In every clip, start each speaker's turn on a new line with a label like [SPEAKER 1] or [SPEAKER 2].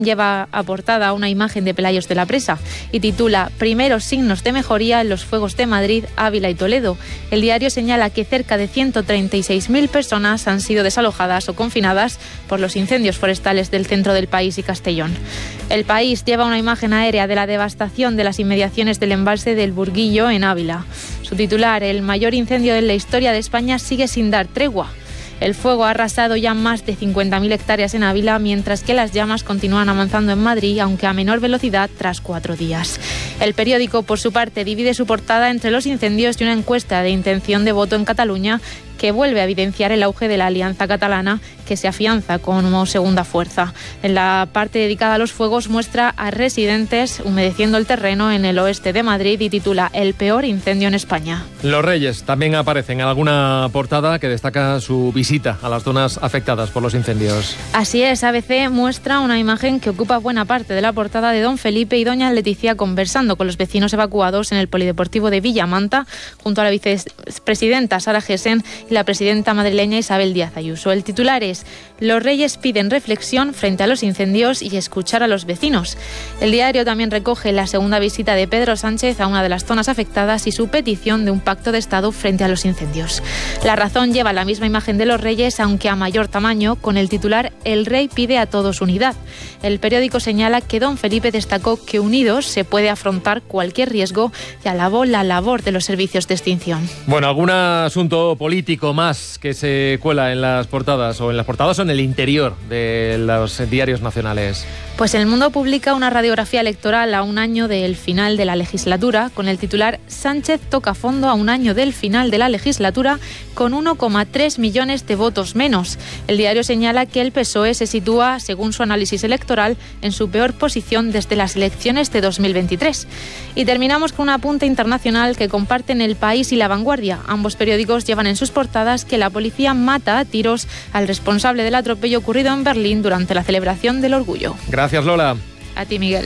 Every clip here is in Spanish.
[SPEAKER 1] lleva a portada una imagen de Pelayos de la Presa y titula «Primeros signos de mejoría en los fuegos de Madrid, Ávila y Toledo». El diario señala que cerca de 136.000 personas han sido desalojadas o confinadas por los incendios forestales del centro del país y Castellón. El País lleva una imagen aérea de la devastación de las inmediaciones del embalse del Burguillo en Ávila. Su titular: «El mayor incendio en la historia de España sigue sin dar tregua». El fuego ha arrasado ya más de 50.000 hectáreas en Ávila, mientras que las llamas continúan avanzando en Madrid, aunque a menor velocidad tras 4 días. El periódico, por su parte, divide su portada entre los incendios y una encuesta de intención de voto en Cataluña que vuelve a evidenciar el auge de la Alianza Catalana, que se afianza como segunda fuerza. En la parte dedicada a los fuegos muestra a residentes humedeciendo el terreno en el oeste de Madrid y titula «El peor incendio en España».
[SPEAKER 2] Los Reyes también aparecen en alguna portada que destaca su visita a las zonas afectadas por los incendios.
[SPEAKER 1] Así es, ABC muestra una imagen que ocupa buena parte de la portada de don Felipe y doña Leticia conversando con los vecinos evacuados en el Polideportivo de Villamanta, junto a la vicepresidenta Sara Gessen y la presidenta madrileña Isabel Díaz Ayuso. El titular es «Los Reyes piden reflexión frente a los incendios y escuchar a los vecinos». El diario también recoge la segunda visita de Pedro Sánchez a una de las zonas afectadas y su petición de un pacto de Estado frente a los incendios. La Razón lleva la misma imagen de los Reyes, aunque a mayor tamaño, con el titular «El rey pide a todos unidad». El periódico señala que don Felipe destacó que unidos se puede afrontar cualquier riesgo y alabó la labor de los servicios de extinción.
[SPEAKER 2] Bueno, ¿algún asunto político más que se cuela en las portadas o en el interior de los diarios nacionales?
[SPEAKER 1] Pues El Mundo publica una radiografía electoral a un año del final de la legislatura con el titular «Sánchez toca fondo a un año del final de la legislatura con 1,3 millones de votos menos». El diario señala que el PSOE se sitúa, según su análisis electoral, en su peor posición desde las elecciones de 2023. Y terminamos con un apunte internacional que comparten El País y La Vanguardia. Ambos periódicos llevan en sus portadas que la policía mata a tiros al responsable del atropello ocurrido en Berlín durante la celebración del orgullo.
[SPEAKER 2] Gracias, Lola.
[SPEAKER 1] A ti, Miguel.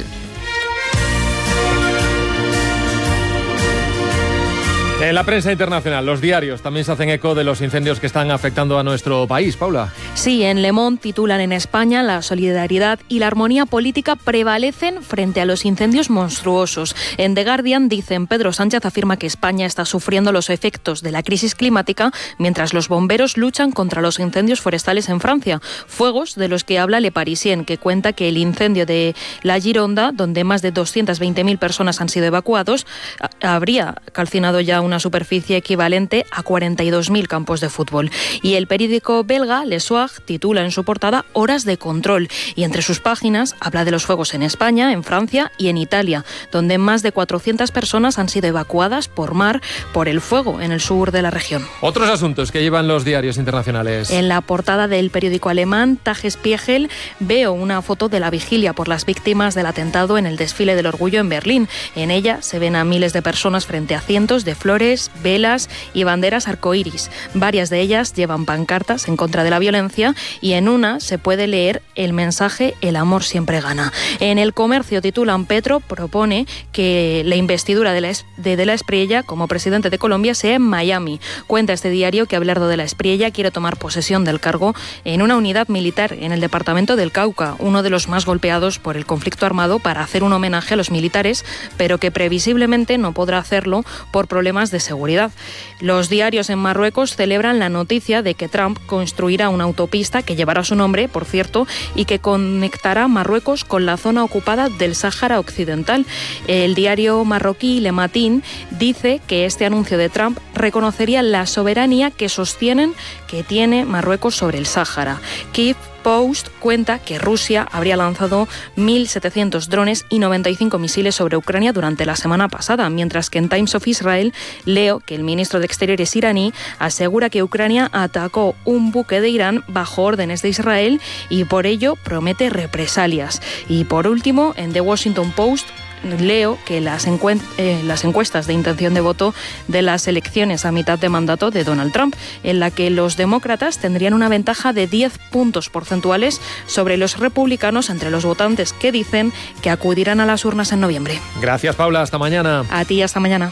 [SPEAKER 2] En la prensa internacional, los diarios también se hacen eco de los incendios que están afectando a nuestro país. Paula.
[SPEAKER 3] Sí, en Le Monde titulan: «En España la solidaridad y la armonía política prevalecen frente a los incendios monstruosos». En The Guardian dicen: «Pedro Sánchez afirma que España está sufriendo los efectos de la crisis climática mientras los bomberos luchan contra los incendios forestales en Francia». Fuegos de los que habla Le Parisien, que cuenta que el incendio de la Gironda, donde más de 220.000 personas han sido evacuados, habría calcinado ya una superficie equivalente a 42.000 campos de fútbol. Y el periódico belga Le Soir titula en su portada «Horas de control» y entre sus páginas habla de los fuegos en España, en Francia y en Italia, donde más de 400 personas han sido evacuadas por mar por el fuego en el sur de la región.
[SPEAKER 2] Otros asuntos que llevan los diarios internacionales.
[SPEAKER 3] En la portada del periódico alemán Tagesspiegel veo una foto de la vigilia por las víctimas del atentado en el desfile del orgullo en Berlín. En ella se ven a miles de personas frente a cientos de flores, velas y banderas arcoíris. Varias de ellas llevan pancartas en contra de la violencia y en una se puede leer el mensaje «El amor siempre gana». En El Comercio titulan: «Petro propone que la investidura de la Espriella como presidente de Colombia sea en Miami». Cuenta este diario que Abelardo de la Espriella quiere tomar posesión del cargo en una unidad militar en el departamento del Cauca, uno de los más golpeados por el conflicto armado, para hacer un homenaje a los militares, pero que previsiblemente no podrá hacerlo por problemas de seguridad. Los diarios en Marruecos celebran la noticia de que Trump construirá una autopista que llevará su nombre, por cierto, y que conectará Marruecos con la zona ocupada del Sáhara Occidental. El diario marroquí Le Matin dice que este anuncio de Trump reconocería la soberanía que sostienen que tiene Marruecos sobre el Sáhara. Kiev Post cuenta que Rusia habría lanzado 1.700 drones y 95 misiles sobre Ucrania durante la semana pasada, mientras que en Times of Israel leo que el ministro de Exteriores iraní asegura que Ucrania atacó un buque de Irán bajo órdenes de Israel y por ello promete represalias. Y por último, en The Washington Post leo que las encuestas de intención de voto de las elecciones a mitad de mandato de Donald Trump, en la que los demócratas tendrían una ventaja de 10 puntos porcentuales sobre los republicanos entre los votantes que dicen que acudirán a las urnas en noviembre.
[SPEAKER 2] Gracias, Paula. Hasta mañana.
[SPEAKER 3] A ti, hasta mañana.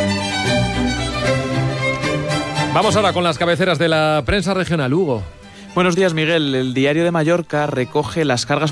[SPEAKER 2] Vamos ahora con las cabeceras de la prensa regional, Hugo.
[SPEAKER 4] Buenos días, Miguel. El Diario de Mallorca recoge las cargas